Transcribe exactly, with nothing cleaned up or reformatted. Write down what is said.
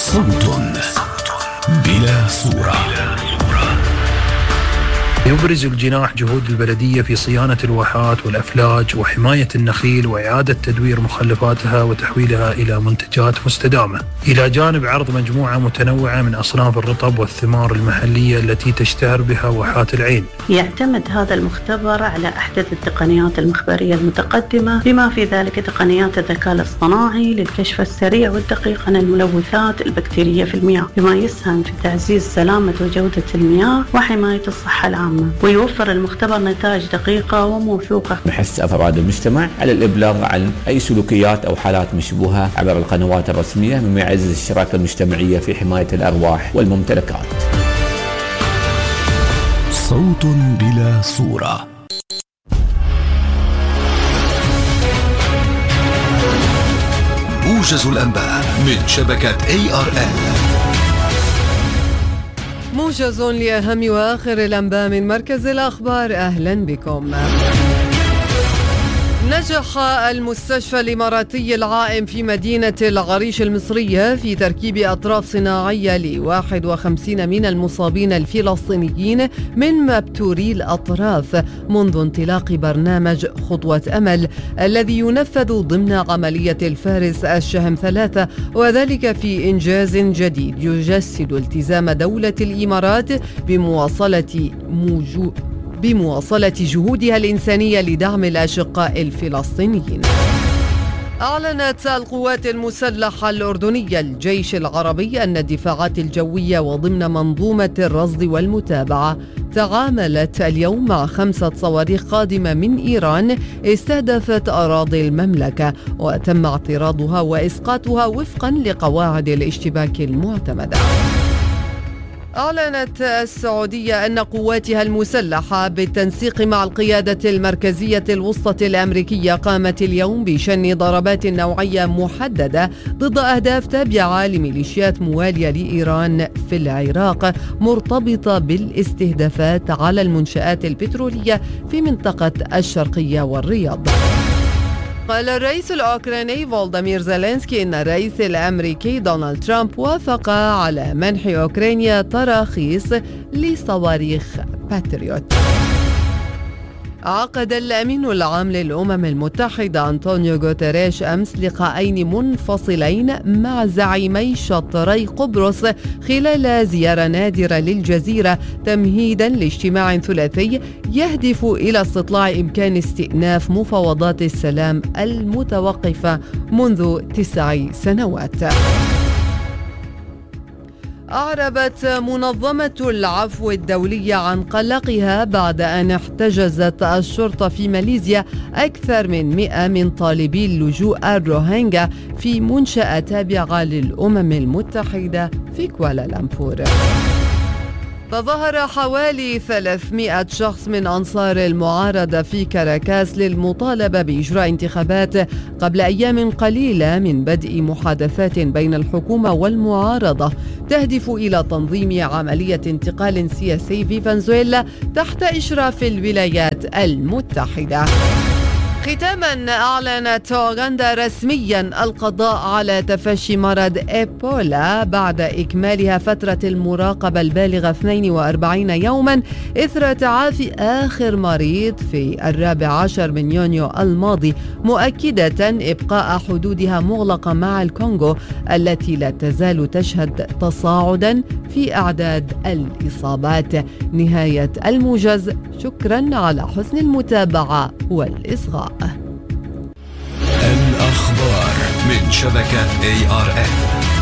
صوت بلا صورة. يبرز الجناح جهود البلدية في صيانة الواحات والأفلاج وحماية النخيل وإعادة تدوير مخلفاتها وتحويلها إلى منتجات مستدامة، إلى جانب عرض مجموعة متنوعة من أصناف الرطب والثمار المحلية التي تشتهر بها واحات العين. يعتمد هذا المختبر على أحدث التقنيات المخبرية المتقدمة، بما في ذلك تقنيات الذكاء الاصطناعي للكشف السريع والدقيق عن الملوثات البكتيرية في المياه، بما يسهم في تعزيز سلامة وجودة المياه وحماية الصحة العامة. ويوفر المختبر نتائج دقيقة وموثوقة بحث أفراد المجتمع على الإبلاغ عن أي سلوكيات أو حالات مشبوهة عبر القنوات الرسمية، مما يعزز الشراكة المجتمعية في حماية الأرواح والممتلكات. صوت بلا صورة. موجز الأنباء من شبكة إيه آر إل. موجز لأهم وآخر الأنباء من مركز الأخبار. أهلا بكم. نجح المستشفى الإماراتي العائم في مدينة العريش المصرية في تركيب أطراف صناعية لواحد وخمسين من المصابين الفلسطينيين من مبتوري الأطراف منذ انطلاق برنامج خطوة أمل الذي ينفذ ضمن عملية الفارس الشهم ثلاثة، وذلك في إنجاز جديد يجسد التزام دولة الإمارات بمواصلة موجود بمواصلة جهودها الإنسانية لدعم الأشقاء الفلسطينيين. أعلنت القوات المسلحة الأردنية الجيش العربي أن الدفاعات الجوية وضمن منظومة الرصد والمتابعة تعاملت اليوم مع خمسة صواريخ قادمة من إيران استهدفت أراضي المملكة، وتم اعتراضها وإسقاطها وفقا لقواعد الاشتباك المعتمدة. أعلنت السعودية أن قواتها المسلحة بالتنسيق مع القيادة المركزية الوسطى الأمريكية قامت اليوم بشن ضربات نوعية محددة ضد أهداف تابعة لميليشيات موالية لإيران في العراق، مرتبطة بالاستهدافات على المنشآت البترولية في منطقة الشرقية والرياض. قال الرئيس الأوكراني فولوديمير زيلينسكي إن الرئيس الأمريكي دونالد ترامب وافق على منح أوكرانيا تراخيص لصواريخ باتريوت. عقد الأمين العام للأمم المتحدة أنطونيو غوتيريش أمس لقاءين منفصلين مع زعيمي شطري قبرص خلال زيارة نادرة للجزيرة تمهيدا لاجتماع ثلاثي يهدف إلى استطلاع إمكان استئناف مفاوضات السلام المتوقفة منذ تسع سنوات. أعربت منظمة العفو الدولية عن قلقها بعد أن احتجزت الشرطة في ماليزيا أكثر من مئة من طالبي اللجوء الروهينجا في منشأة تابعة للأمم المتحدة في كوالالمبور. تظاهر حوالي ثلاثمئة شخص من أنصار المعارضة في كاراكاس للمطالبة بإجراء انتخابات قبل أيام قليلة من بدء محادثات بين الحكومة والمعارضة تهدف إلى تنظيم عملية انتقال سياسي في فنزويلا تحت إشراف الولايات المتحدة. ختاما، أعلنت أوغندا رسميا القضاء على تفشي مرض إيبولا بعد إكمالها فترة المراقبة البالغة اثنين وأربعين يوما إثر تعافي آخر مريض في الرابع عشر من يونيو الماضي، مؤكدة إبقاء حدودها مغلقة مع الكونغو التي لا تزال تشهد تصاعدا في أعداد الإصابات. نهاية الموجز، شكرا على حسن المتابعة والإصغاء. الأخبار من شبكة إيه آر إل.